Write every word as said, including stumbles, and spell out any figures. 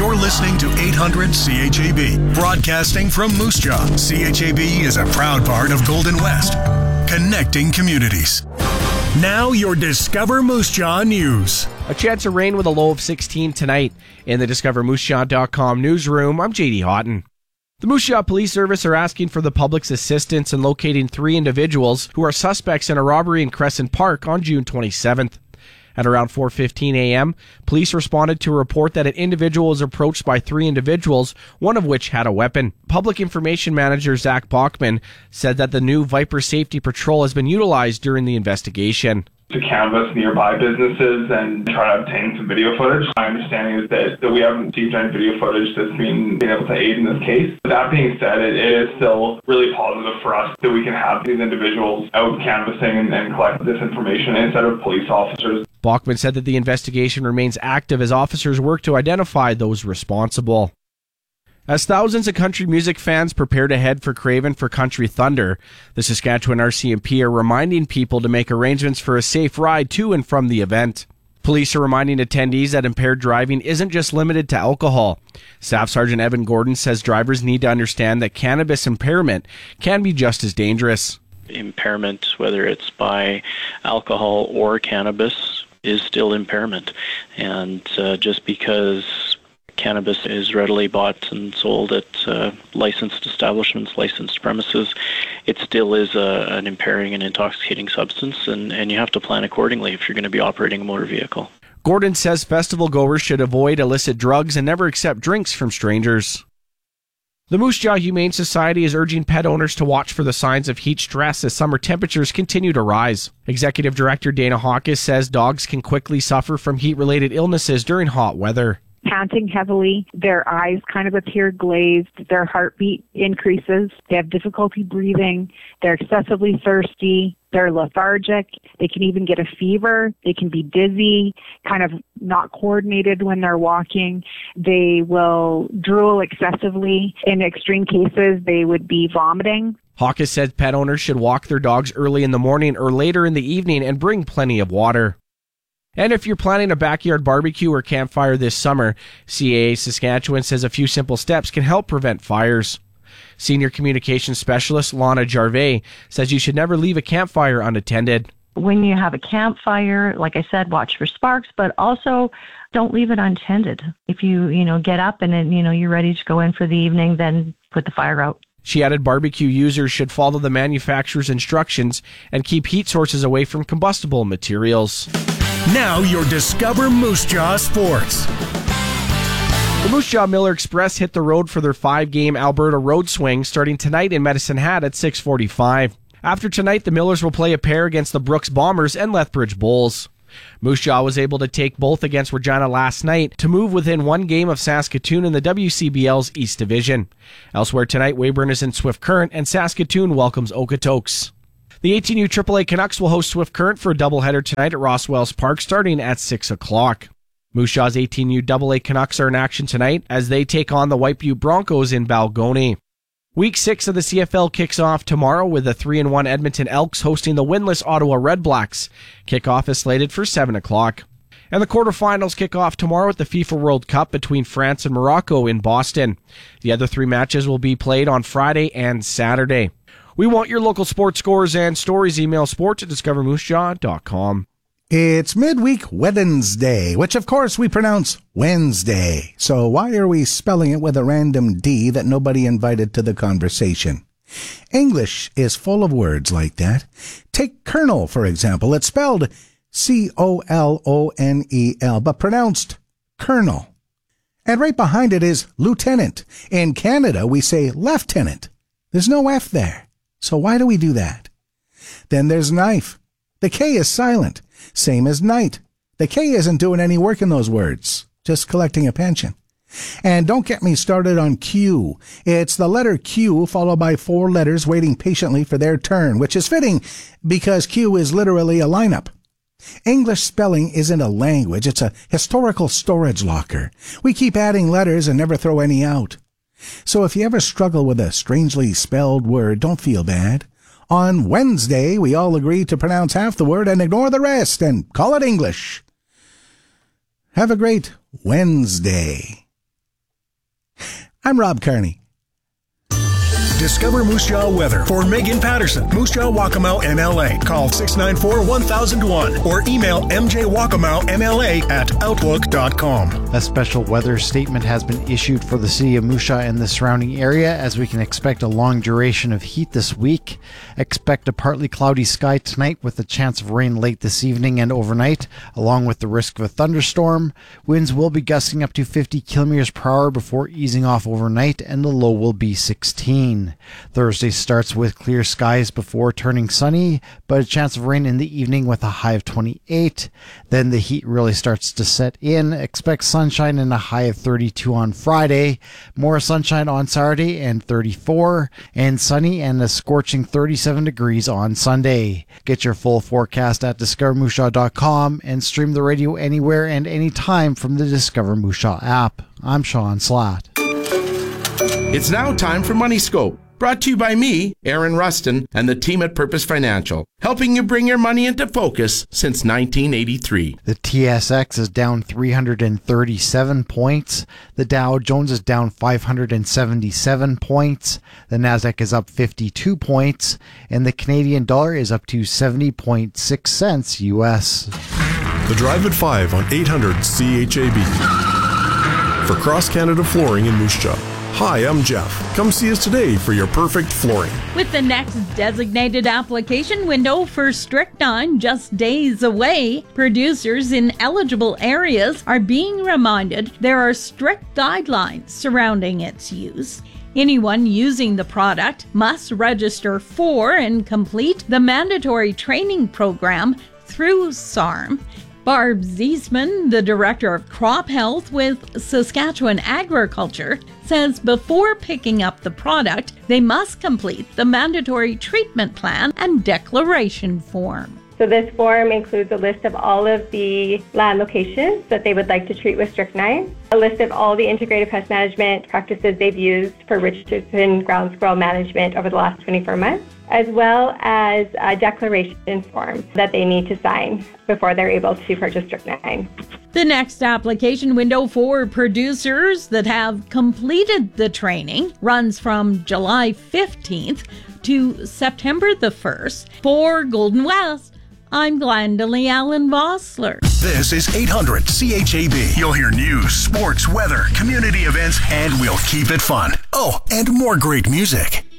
You're listening to eight hundred C H A B, broadcasting from Moose Jaw. C H A B is a proud part of Golden West, connecting communities. Now your Discover Moose Jaw news. A chance of rain with a low of sixteen tonight. In the Discover Moose Jaw dot com newsroom, I'm J D Houghton. The Moose Jaw Police Service are asking for the public's assistance in locating three individuals who are suspects in a robbery in Crescent Park on June twenty-seventh. At around four fifteen a.m., police responded to a report that an individual was approached by three individuals, one of which had a weapon. Public Information Manager Zach Bachman said that the new Viper Safety Patrol has been utilized during the investigation. To canvass nearby businesses and try to obtain some video footage. My understanding is that, that we haven't received any video footage that's been, been able to aid in this case. That being said, it, it is still really positive for us that we can have these individuals out canvassing and, and collect this information instead of police officers. Bachman said that the investigation remains active as officers work to identify those responsible. As thousands of country music fans prepare to head for Craven for Country Thunder, the Saskatchewan R C M P are reminding people to make arrangements for a safe ride to and from the event. Police are reminding attendees that impaired driving isn't just limited to alcohol. Staff Sergeant Evan Gordon says drivers need to understand that cannabis impairment can be just as dangerous. Impairment, whether it's by alcohol or cannabis, is still impairment. And uh, just because cannabis is readily bought and sold at uh, licensed establishments, licensed premises, it still is a, an impairing and intoxicating substance, and, and you have to plan accordingly if you're going to be operating a motor vehicle. Gordon says festival goers should avoid illicit drugs and never accept drinks from strangers. The Moose Jaw Humane Society is urging pet owners to watch for the signs of heat stress as summer temperatures continue to rise. Executive Director Dana Hawkes says dogs can quickly suffer from heat-related illnesses during hot weather. Panting heavily, their eyes kind of appear glazed, their heartbeat increases, they have difficulty breathing, they're excessively thirsty, they're lethargic, they can even get a fever, they can be dizzy, kind of not coordinated when they're walking, they will drool excessively. In extreme cases, they would be vomiting. Hawkes said pet owners should walk their dogs early in the morning or later in the evening and bring plenty of water. And if you're planning a backyard barbecue or campfire this summer, C A A Saskatchewan says a few simple steps can help prevent fires. Senior Communications Specialist Lana Jarvey says you should never leave a campfire unattended. When you have a campfire, like I said, watch for sparks, but also don't leave it untended. If you, you know, get up and then, you know, you're ready to go in for the evening, then put the fire out. She added barbecue users should follow the manufacturer's instructions and keep heat sources away from combustible materials. Now your Discover Moose Jaw Sports. The Moose Jaw Miller Express hit the road for their five-game Alberta Road Swing starting tonight in Medicine Hat at six forty-five. After tonight, the Millers will play a pair against the Brooks Bombers and Lethbridge Bulls. Moose Jaw was able to take both against Regina last night to move within one game of Saskatoon in the W C B L's East Division. Elsewhere tonight, Weyburn is in Swift Current and Saskatoon welcomes Okotoks. The eighteen U triple A Canucks will host Swift Current for a doubleheader tonight at Ross Wells Park starting at six o'clock. Moose Jaw's eighteen U double A Canucks are in action tonight as they take on the White Butte Broncos in Balgony. Week six of the C F L kicks off tomorrow with the three and one Edmonton Elks hosting the winless Ottawa Redblacks. Kickoff is slated for seven o'clock. And the quarterfinals kick off tomorrow at the FIFA World Cup between France and Morocco in Boston. The other three matches will be played on Friday and Saturday. We want your local sports scores and stories. Email sports at discover moose jaw dot com. It's midweek Wednesday, which of course we pronounce Wednesday. So why are we spelling it with a random D that nobody invited to the conversation? English is full of words like that. Take colonel, for example. It's spelled C O L O N E L, but pronounced colonel. And right behind it is lieutenant. In Canada, we say lieutenant. There's no F there. So why do we do that? Then there's knife. The K is silent, same as night. The K isn't doing any work in those words, just collecting a pension. And don't get me started on Q. It's the letter Q followed by four letters waiting patiently for their turn, which is fitting because Q is literally a lineup. English spelling isn't a language, it's a historical storage locker. We keep adding letters and never throw any out. So if you ever struggle with a strangely spelled word, don't feel bad. On Wednesday, we all agree to pronounce half the word and ignore the rest and call it English. Have a great Wednesday. I'm Rob Kearney. Discover Moose Jaw weather for Megan Patterson, Moose Jaw Waccamaw M L A. Call six nine four, one thousand one or email m j waccamaw m l a at outlook dot com. A special weather statement has been issued for the city of Moose Jaw and the surrounding area, as we can expect a long duration of heat this week. Expect a partly cloudy sky tonight with a chance of rain late this evening and overnight, along with the risk of a thunderstorm. Winds will be gusting up to fifty kilometers per hour before easing off overnight, and the low will be sixteen. Thursday starts with clear skies before turning sunny, but a chance of rain in the evening with a high of twenty-eight. Then the heat really starts to set in. Expect sunshine and a high of thirty-two on Friday. More sunshine on Saturday and thirty-four. And sunny and a scorching thirty-seven degrees on Sunday. Get your full forecast at discover moose jaw dot com and stream the radio anywhere and anytime from the Discover Moose Jaw app. I'm Sean Slatt. It's now time for Money Scope, brought to you by me, Aaron Rustin, and the team at Purpose Financial, helping you bring your money into focus since nineteen eighty-three. The T S X is down three hundred thirty-seven points. The Dow Jones is down five hundred seventy-seven points. The Nasdaq is up fifty-two points. And the Canadian dollar is up to seventy point six cents U S. The Drive at five on eight hundred C H A B. For Cross Canada Flooring in Moose Jaw. Hi, I'm Jeff. Come see us today for your perfect flooring. With the next designated application window for strychnine just days away, producers in eligible areas are being reminded there are strict guidelines surrounding its use. Anyone using the product must register for and complete the mandatory training program through S A R M. Barb Ziesman, the Director of Crop Health with Saskatchewan Agriculture, says before picking up the product, they must complete the mandatory treatment plan and declaration form. So this form includes a list of all of the land locations that they would like to treat with strychnine, a list of all the integrated pest management practices they've used for Richardson ground squirrel management over the last twenty-four months, as well as a declaration form that they need to sign before they're able to purchase strychnine. The next application window for producers that have completed the training runs from July fifteenth to September the first. For Golden West, I'm Glendalee Allen Vossler. This is eight hundred C H A B. You'll hear news, sports, weather, community events, and we'll keep it fun. Oh, and more great music.